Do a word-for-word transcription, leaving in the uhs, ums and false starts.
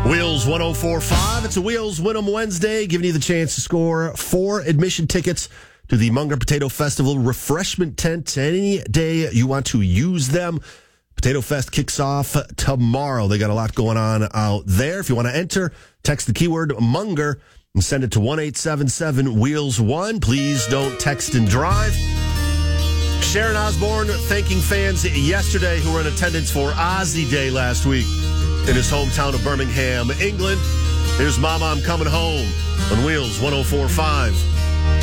Wheels one oh four point five. It's a Wheels Win'em Wednesday, giving you the chance to score four admission tickets to the Munger Potato Festival refreshment tent any day you want to use them. Potato Fest kicks off tomorrow. They got a lot going on out there. If you want to enter, text the keyword Munger and send it to one eight seven seven Wheels one. Please don't text and drive. Sharon Osbourne thanking fans yesterday who were in attendance for Ozzy Day last week in his hometown of Birmingham, England. Here's Mama, I'm Coming Home on Wheels one oh four point five.